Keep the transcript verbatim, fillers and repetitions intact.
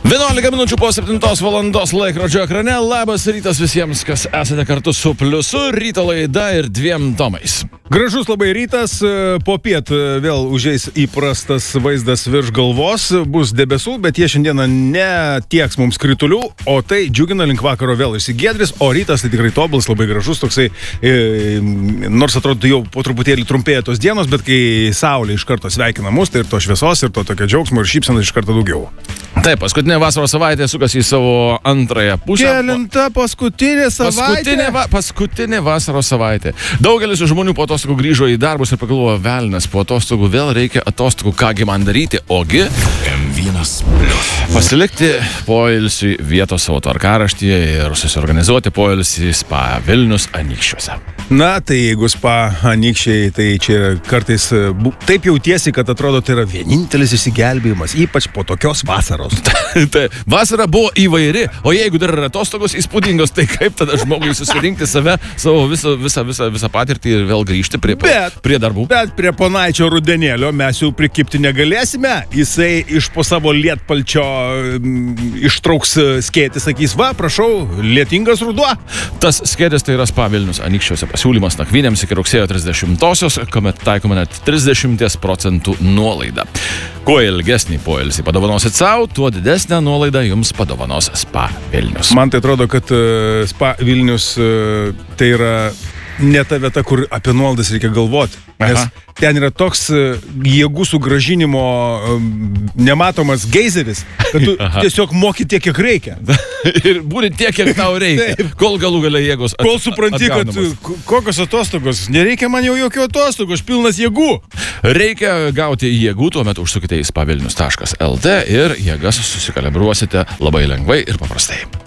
vienuolika minučių po septintos valandos laikrodžio ekrane. Labas rytas visiems, kas esate kartu su Pliusu, ryto laida ir dviem tomais. Gražus labai rytas, po piet vėl užeis įprastas vaizdas virš galvos, bus debesų, bet jie šiandieną netieks mums kritulių, o tai džiugina, link vakaro vėl išsigiedris, o rytas tai tikrai tobulas, labai gražus, toksai, e, nors atrodo jau po truputėlį trumpėja tos dienos, bet kai saulė iš karto sveikina mus, tai ir to šviesos, ir to tokio džiaugsmo, ir šypsenos iš karto daugiau. Taip, paskutinė vasaros savaitė sukasi į savo antrąją pusę. Kelinta paskutinė savaitė? Paskutinė, va, paskutinė vasaros savaitė. Daugelis žmonių po atostogų grįžo į darbus ir pagalvojo, velnas, po atostogų vėl reikia atostogų, kągi man daryti, ogi em vienas plius. Pasilikti poilsiui vietos savo tvarkaraštyje ir susiorganizuoti poilsį Spa Vilnius Anykščiuose. Na, tai jeigu Spa Anykščiai, tai čia kartais bu, taip jautiesi, kad atrodo tai yra vienintelis išsigelbėjimas, ypač po tokios vasaros. Tai vasara buvo įvairi, o jeigu dar yra atostogos įspūdingos, tai kaip tada žmogui susirinkti save, savo visą, visą, visą, visą patirtį ir vėl grįžti prie, bet, prie darbų. Bet prie ponaičio rudenėlio mes jau prikipti negalėsime. Jisai iš po savo lietpalčio m, ištrauks skėtį, sakys, va, prašau, lietingas ruduo. Tas skėtis tai yra Spa Vilnius Anykščiuose pasiūlymas nakvynėms iki rugsėjo trisdešimtosios, kuomet taikoma net trisdešimt procentų nuolaida. Kuo ilgesnį poilsį padovanosit savo, tuo didesnę nuolaidą jums padovanos Spa Vilnius. Man tai atrodo, kad uh, Spa Vilnius uh, tai yra ne ta vieta, kur apie nuolaidas reikia galvoti. Nes Aha. ten yra toks uh, jėgų sugrąžinimo um, nematomas geizeris, kad tu Aha. tiesiog moki tiek, kiek reikia. Ir būni tiek, kiek tau reikia, kol galų galia jėgos at, kol supranti, kad kokios atostogos, nereikia man jau jokių atostogų, aš pilnas jėgų. Reikia gauti jėgų, tuomet užsukite į spavilnius taškas el tė ir jėgas susikalibruosite labai lengvai ir paprastai.